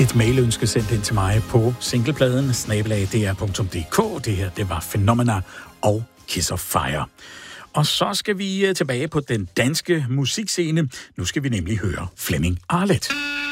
Et mailønske sendt ind til mig på singlepladen @dr.dk. Det her, det var Phenomena og Kiss of Fire. Og så skal vi tilbage på den danske musikscene. Nu skal vi nemlig høre Flemming Arlet.